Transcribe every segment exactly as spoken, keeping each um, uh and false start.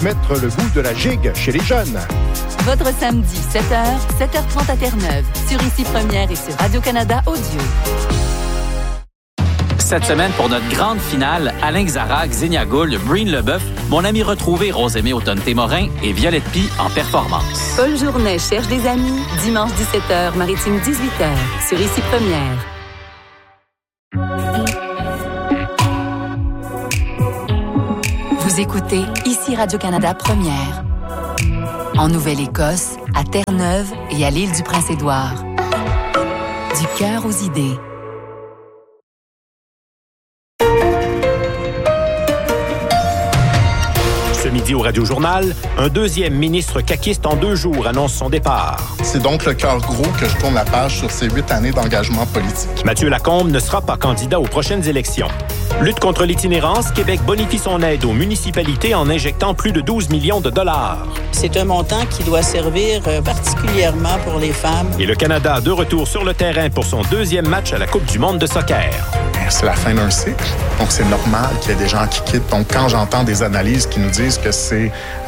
transmettre le goût de la gigue chez les jeunes. Votre samedi, sept heures, sept heures trente à Terre-Neuve, sur Ici Première et sur Radio-Canada Audio. Cette semaine, pour notre grande finale, Alain Xarac, Xenia Gould, Breen Leboeuf, mon ami retrouvé Rosemée Automne-Témorin et Violette Pie en performance. Paul Journet cherche des amis, dimanche dix-sept heures, Maritime dix-huit heures, sur Ici Première. Vous écoutez Ici Radio-Canada Première. En Nouvelle-Écosse, à Terre-Neuve et à l'île du Prince-Édouard. Du cœur aux idées. Ce midi au Radio-Journal, un deuxième ministre caquiste en deux jours annonce son départ. C'est donc le cœur gros que je tourne la page sur ces huit années d'engagement politique. Mathieu Lacombe ne sera pas candidat aux prochaines élections. Lutte contre l'itinérance, Québec bonifie son aide aux municipalités en injectant plus de douze millions de dollars. C'est un montant qui doit servir particulièrement pour les femmes. Et le Canada de retour sur le terrain pour son deuxième match à la Coupe du monde de soccer. C'est la fin d'un cycle, donc c'est normal qu'il y ait des gens qui quittent. Donc quand j'entends des analyses qui nous disent que c'est... Euh...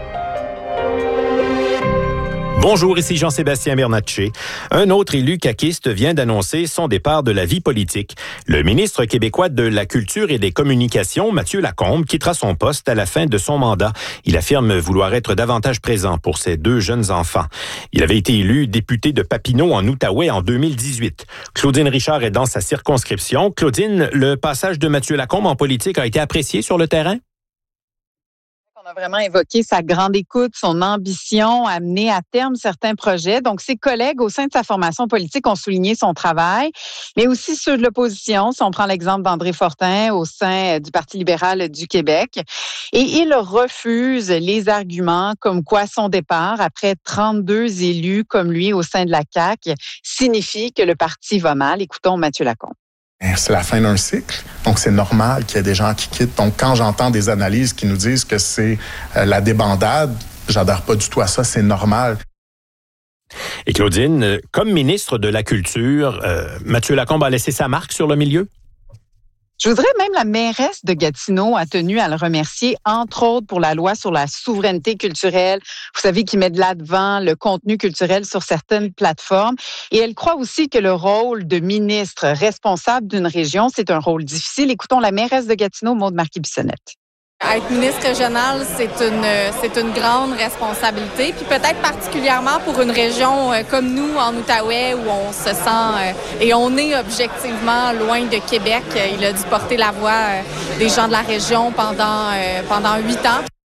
Bonjour, ici Jean-Sébastien Bernatchez. Un autre élu caquiste vient d'annoncer son départ de la vie politique. Le ministre québécois de la Culture et des Communications, Mathieu Lacombe, quittera son poste à la fin de son mandat. Il affirme vouloir être davantage présent pour ses deux jeunes enfants. Il avait été élu député de Papineau en Outaouais en deux mille dix-huit. Claudine Richard est dans sa circonscription. Claudine, le passage de Mathieu Lacombe en politique a été apprécié sur le terrain? On a vraiment évoqué sa grande écoute, son ambition à mener à terme certains projets. Donc, ses collègues au sein de sa formation politique ont souligné son travail, mais aussi ceux de l'opposition. Si on prend l'exemple d'André Fortin au sein du Parti libéral du Québec. Et il refuse les arguments comme quoi son départ, après trente-deux élus comme lui au sein de la C A Q, signifie que le parti va mal. Écoutons Mathieu Lacombe. C'est la fin d'un cycle, donc c'est normal qu'il y ait des gens qui quittent. Donc quand j'entends des analyses qui nous disent que c'est euh, la débandade, j'adhère pas du tout à ça, c'est normal. Et Claudine, comme ministre de la Culture, euh, Mathieu Lacombe a laissé sa marque sur le milieu? Je voudrais même la mairesse de Gatineau a tenu à le remercier, entre autres pour la loi sur la souveraineté culturelle. Vous savez, qui met de l'avant le contenu culturel sur certaines plateformes. Et elle croit aussi que le rôle de ministre responsable d'une région, c'est un rôle difficile. Écoutons la mairesse de Gatineau, Maude Marquis-Bissonnette. Être ministre régional, c'est une, c'est une grande responsabilité, puis peut-être particulièrement pour une région comme nous, en Outaouais, où on se sent, et on est objectivement loin de Québec. Il a dû porter la voix des gens de la région pendant, pendant huit ans.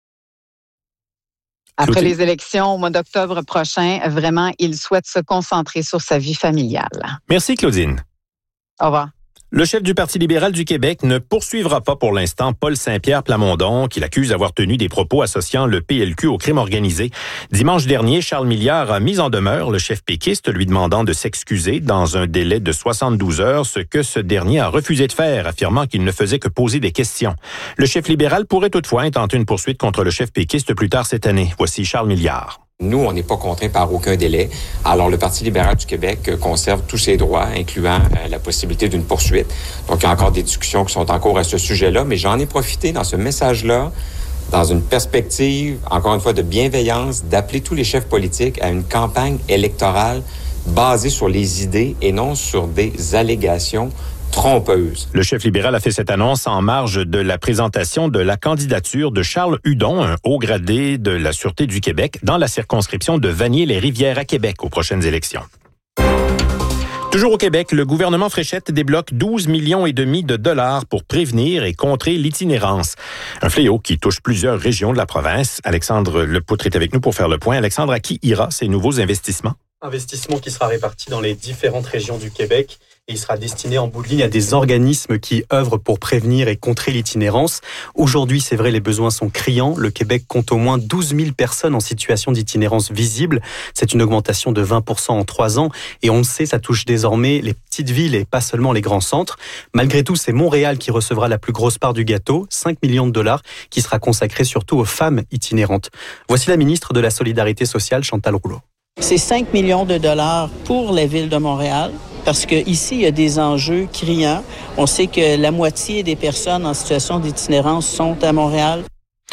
Après les élections au mois d'octobre prochain, vraiment, il souhaite se concentrer sur sa vie familiale. Merci, Claudine. Au revoir. Le chef du Parti libéral du Québec ne poursuivra pas pour l'instant Paul Saint-Pierre Plamondon, qu'il accuse d'avoir tenu des propos associant le P L Q au crime organisé. Dimanche dernier, Charles Milliard a mis en demeure le chef péquiste, lui demandant de s'excuser dans un délai de soixante-douze heures, ce que ce dernier a refusé de faire, affirmant qu'il ne faisait que poser des questions. Le chef libéral pourrait toutefois intenter une poursuite contre le chef péquiste plus tard cette année. Voici Charles Milliard. Nous, on n'est pas contraints par aucun délai. Alors, le Parti libéral du Québec conserve tous ses droits, incluant euh, la possibilité d'une poursuite. Donc, il y a encore des discussions qui sont en cours à ce sujet-là, mais j'en ai profité dans ce message-là, dans une perspective, encore une fois, de bienveillance, d'appeler tous les chefs politiques à une campagne électorale basée sur les idées et non sur des allégations trompeuse. Le chef libéral a fait cette annonce en marge de la présentation de la candidature de Charles Hudon, un haut gradé de la Sûreté du Québec, dans la circonscription de Vanier-les-Rivières à Québec aux prochaines élections. Toujours au Québec, le gouvernement Fréchette débloque douze millions et demi de dollars pour prévenir et contrer l'itinérance. Un fléau qui touche plusieurs régions de la province. Alexandre Lepoutre est avec nous pour faire le point. Alexandre, à qui ira ces nouveaux investissements? Investissement qui sera réparti dans les différentes régions du Québec et il sera destiné en bout de ligne à des organismes qui œuvrent pour prévenir et contrer l'itinérance. Aujourd'hui, c'est vrai, les besoins sont criants. Le Québec compte au moins douze mille personnes en situation d'itinérance visible. C'est une augmentation de vingt pour cent en trois ans et on le sait, ça touche désormais les petites villes et pas seulement les grands centres. Malgré tout, c'est Montréal qui recevra la plus grosse part du gâteau, cinq millions de dollars, qui sera consacré surtout aux femmes itinérantes. Voici la ministre de la Solidarité sociale, Chantal Rouleau. C'est cinq millions de dollars pour la ville de Montréal, parce qu'ici, il y a des enjeux criants. On sait que la moitié des personnes en situation d'itinérance sont à Montréal.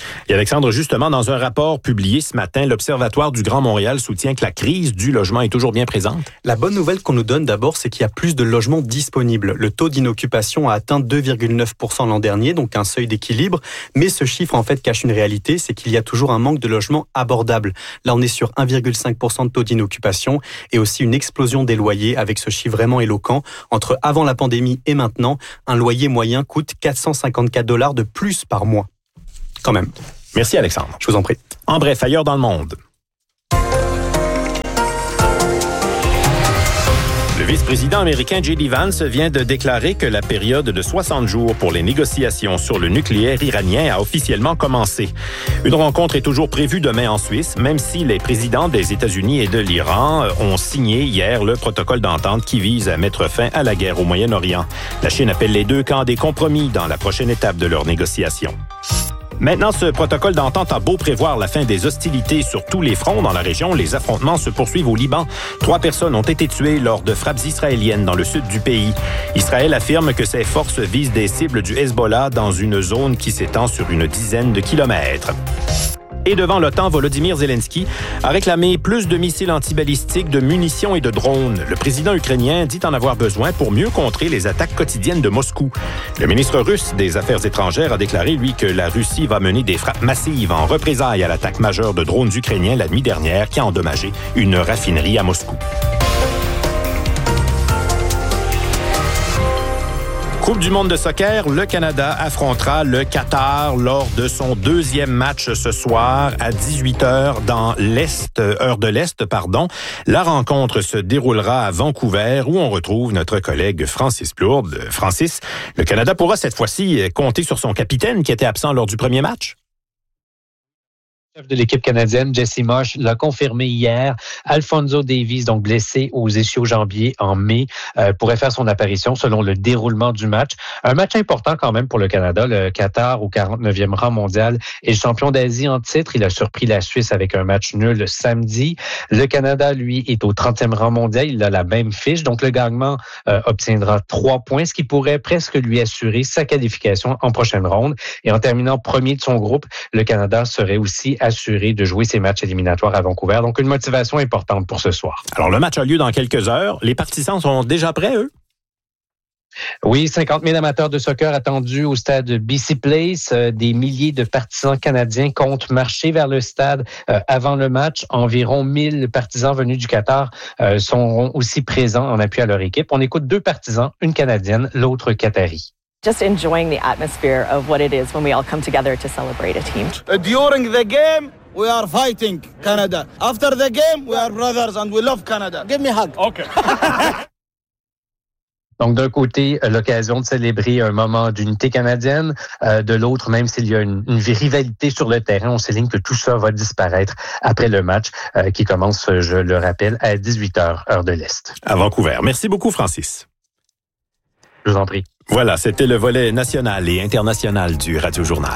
Et Alexandre, justement, dans un rapport publié ce matin, l'Observatoire du Grand Montréal soutient que la crise du logement est toujours bien présente. La bonne nouvelle qu'on nous donne d'abord, c'est qu'il y a plus de logements disponibles. Le taux d'inoccupation a atteint deux virgule neuf pour cent l'an dernier, donc un seuil d'équilibre. Mais ce chiffre, en fait, cache une réalité, c'est qu'il y a toujours un manque de logements abordables. Là, on est sur un virgule cinq pour cent de taux d'inoccupation et aussi une explosion des loyers avec ce chiffre vraiment éloquent. Entre avant la pandémie et maintenant, un loyer moyen coûte quatre cent cinquante-quatre dollars de plus par mois. Quand même. Merci Alexandre. Je vous en prie. En bref, ailleurs dans le monde. Le vice-président américain J D Vance vient de déclarer que la période de soixante jours pour les négociations sur le nucléaire iranien a officiellement commencé. Une rencontre est toujours prévue demain en Suisse, même si les présidents des États-Unis et de l'Iran ont signé hier le protocole d'entente qui vise à mettre fin à la guerre au Moyen-Orient. La Chine appelle les deux camps à des compromis dans la prochaine étape de leurs négociations. Maintenant, ce protocole d'entente a beau prévoir la fin des hostilités sur tous les fronts dans la région, les affrontements se poursuivent au Liban. Trois personnes ont été tuées lors de frappes israéliennes dans le sud du pays. Israël affirme que ses forces visent des cibles du Hezbollah dans une zone qui s'étend sur une dizaine de kilomètres. Et devant l'OTAN, Volodymyr Zelensky a réclamé plus de missiles antibalistiques, de munitions et de drones. Le président ukrainien dit en avoir besoin pour mieux contrer les attaques quotidiennes de Moscou. Le ministre russe des Affaires étrangères a déclaré, lui, que la Russie va mener des frappes massives en représailles à l'attaque majeure de drones ukrainiens la nuit dernière qui a endommagé une raffinerie à Moscou. Coupe du monde de soccer, le Canada affrontera le Qatar lors de son deuxième match ce soir à dix-huit heures dans l'Est, heure de l'Est, pardon. La rencontre se déroulera à Vancouver où on retrouve notre collègue Francis Plourde. Francis, le Canada pourra cette fois-ci compter sur son capitaine qui était absent lors du premier match? Le chef de l'équipe canadienne, Jesse Marsh, l'a confirmé hier. Alphonso Davies, donc blessé aux ischio-jambiers en mai, euh, pourrait faire son apparition selon le déroulement du match. Un match important quand même pour le Canada. Le Qatar, au quarante-neuvième rang mondial, est le champion d'Asie en titre. Il a surpris la Suisse avec un match nul samedi. Le Canada, lui, est au trentième rang mondial. Il a la même fiche. Donc, le gagnant euh, obtiendra trois points, ce qui pourrait presque lui assurer sa qualification en prochaine ronde. Et en terminant premier de son groupe, le Canada serait aussi assuré de jouer ses matchs éliminatoires à Vancouver. Donc, une motivation importante pour ce soir. Alors, le match a lieu dans quelques heures. Les partisans sont déjà prêts, eux? Oui, cinquante mille amateurs de soccer attendus au stade B C Place. Euh, des milliers de partisans canadiens comptent marcher vers le stade euh, avant le match. Environ mille partisans venus du Qatar euh, seront aussi présents en appui à leur équipe. On écoute deux partisans, une canadienne, l'autre qatari. Just enjoying the atmosphere of what it is when we all come together to celebrate a team. During the game, we are fighting Canada. After the game, we are brothers and we love Canada. Give me a hug. Okay. Donc, d'un côté, l'occasion de célébrer un moment d'unité canadienne. Euh, de l'autre, même s'il y a une, une rivalité sur le terrain, on souligne que tout ça va disparaître après le match euh, qui commence, je le rappelle, à dix-huit heures, heure de l'Est. À Vancouver. Merci beaucoup, Francis. Je vous en prie. Voilà, c'était le volet national et international du Radio Journal.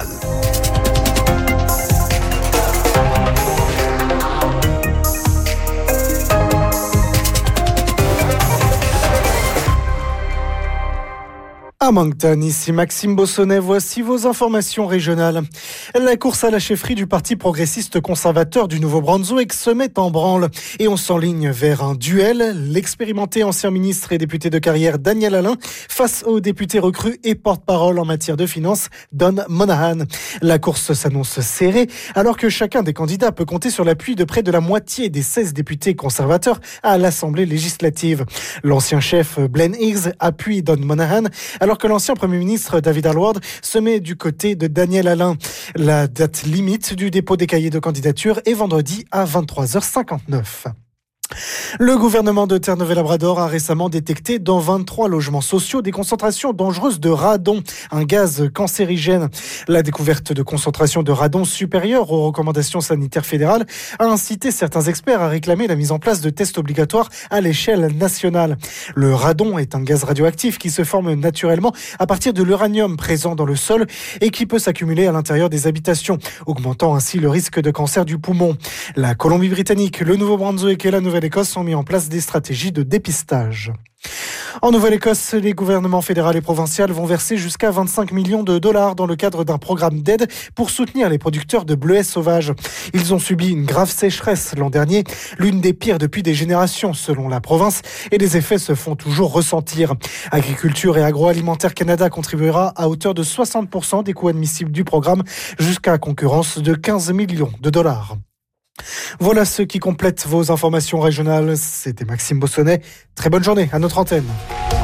À Moncton, ici Maxime Bossonnet, voici vos informations régionales. La course à la chefferie du Parti progressiste conservateur du Nouveau-Brunswick se met en branle et on s'enligne vers un duel. L'expérimenté ancien ministre et député de carrière Daniel Alain face au député recru et porte-parole en matière de finances Don Monahan. La course s'annonce serrée alors que chacun des candidats peut compter sur l'appui de près de la moitié des seize députés conservateurs à l'Assemblée législative. L'ancien chef Blaine Higgs appuie Don Monahan alors que l'ancien Premier ministre David Alward se met du côté de Daniel Alain. La date limite du dépôt des cahiers de candidature est vendredi à vingt-trois heures cinquante-neuf. Le gouvernement de Terre-Neuve-et-Labrador a récemment détecté dans vingt-trois logements sociaux des concentrations dangereuses de radon, un gaz cancérigène. La découverte de concentrations de radon supérieures aux recommandations sanitaires fédérales a incité certains experts à réclamer la mise en place de tests obligatoires à l'échelle nationale. Le radon est un gaz radioactif qui se forme naturellement à partir de l'uranium présent dans le sol et qui peut s'accumuler à l'intérieur des habitations, augmentant ainsi le risque de cancer du poumon. La Colombie-Britannique, le Nouveau-Brunswick et la Nouvelle-Écosse ont mis en place des stratégies de dépistage. En Nouvelle-Écosse, les gouvernements fédéral et provincial vont verser jusqu'à vingt-cinq millions de dollars dans le cadre d'un programme d'aide pour soutenir les producteurs de bleuets sauvages. Ils ont subi une grave sécheresse l'an dernier, l'une des pires depuis des générations selon la province, et les effets se font toujours ressentir. Agriculture et Agroalimentaire Canada contribuera à hauteur de soixante pour cent des coûts admissibles du programme, jusqu'à concurrence de quinze millions de dollars. Voilà ce qui complète vos informations régionales. C'était Maxime Bossonnet. Très bonne journée à notre antenne.